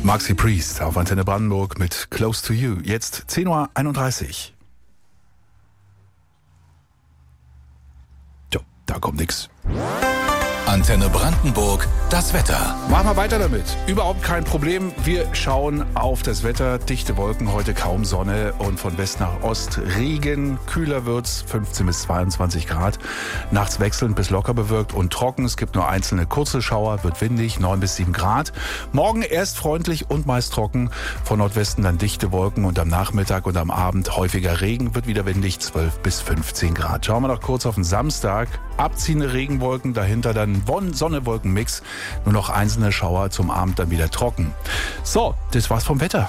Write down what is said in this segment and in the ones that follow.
Maxi Priest auf Antenne Brandenburg mit Close to You. Jetzt 10:31 Uhr. Tja, da kommt nix. Antenne Brandenburg, das Wetter. Machen wir weiter damit. Überhaupt kein Problem. Wir schauen auf das Wetter. Dichte Wolken, heute kaum Sonne und von West nach Ost Regen. Kühler wird's, 15 bis 22 Grad. Nachts wechselnd bis locker bewölkt und trocken. Es gibt nur einzelne kurze Schauer, wird windig, 9 bis 7 Grad. Morgen erst freundlich und meist trocken. Von Nordwesten dann dichte Wolken und am Nachmittag und am Abend häufiger Regen, wird wieder windig, 12 bis 15 Grad. Schauen wir noch kurz auf den Samstag. Abziehende Regenwolken, dahinter dann Sonne-Wolken-Mix. Nur noch einzelne Schauer, zum Abend dann wieder trocken. So, das war's vom Wetter.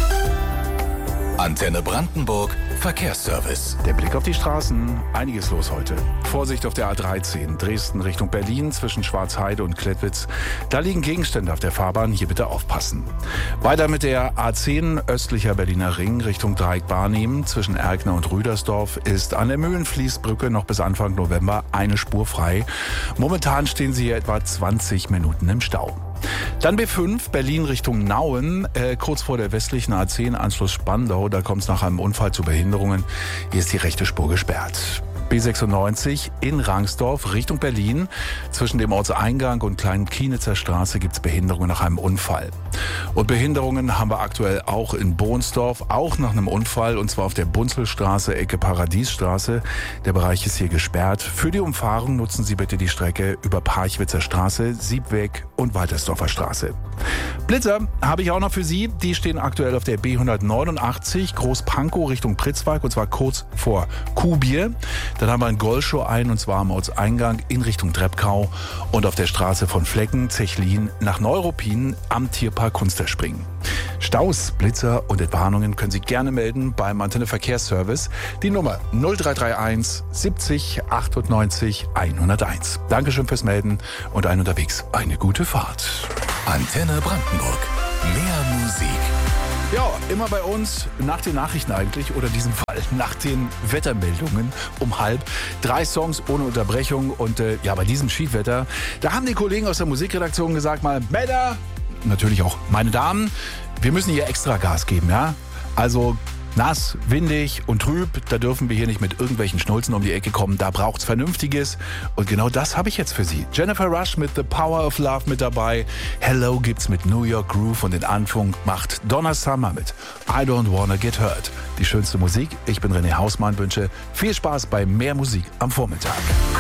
Antenne Brandenburg, Verkehrsservice. Der Blick auf die Straßen, einiges los heute. Vorsicht auf der A13, Dresden Richtung Berlin, zwischen Schwarzheide und Klettwitz. Da liegen Gegenstände auf der Fahrbahn, hier bitte aufpassen. Weiter mit der A10, östlicher Berliner Ring, Richtung Dreieck Barnim, zwischen Erkner und Rüdersdorf, ist an der Mühlenfließbrücke noch bis Anfang November eine Spur frei. Momentan stehen sie hier etwa 20 Minuten im Stau. Dann B5, Berlin Richtung Nauen, kurz vor der westlichen A10, Anschluss Spandau. Da kommt es nach einem Unfall zu Behinderungen. Hier ist die rechte Spur gesperrt. B96 in Rangsdorf Richtung Berlin. Zwischen dem Ortseingang und Kleinen Kienitzer Straße gibt es Behinderungen nach einem Unfall. Und Behinderungen haben wir aktuell auch in Bohnsdorf, auch nach einem Unfall, und zwar auf der Bunzelstraße, Ecke Paradiesstraße. Der Bereich ist hier gesperrt. Für die Umfahrung nutzen Sie bitte die Strecke über Parchwitzer Straße, Siebweg und Waltersdorfer Straße. Blitzer habe ich auch noch für Sie. Die stehen aktuell auf der B189 Großpankow Richtung Pritzwalk, und zwar kurz vor Kuhbier. Dann haben wir einen Goldshow ein, und zwar am Ortseingang in Richtung Treppkau und auf der Straße von Flecken, Zechlin nach Neuruppin am Tierpark Kunsterspringen. Staus, Blitzer und Entwarnungen können Sie gerne melden beim Antenne Verkehrsservice. Die Nummer 0331 70 98 101. Dankeschön fürs Melden und allen unterwegs eine gute Fahrt. Antenne Brandenburg, mehr Musik. Ja, immer bei uns nach den Nachrichten eigentlich, oder in diesem Fall nach den Wettermeldungen um 12:30. 3 Songs ohne Unterbrechung und ja, bei diesem Schiedwetter, da haben die Kollegen aus der Musikredaktion gesagt, mal Männer, natürlich auch meine Damen, wir müssen hier extra Gas geben, ja? Also nass, windig und trüb, da dürfen wir hier nicht mit irgendwelchen Schnulzen um die Ecke kommen, da braucht's Vernünftiges. Und genau das habe ich jetzt für Sie. Jennifer Rush mit The Power of Love mit dabei. Hello gibt's mit New York Groove und den Anfang macht Donna Summer mit I Don't Wanna Get Hurt. Die schönste Musik. Ich bin René Hausmann, wünsche viel Spaß bei mehr Musik am Vormittag.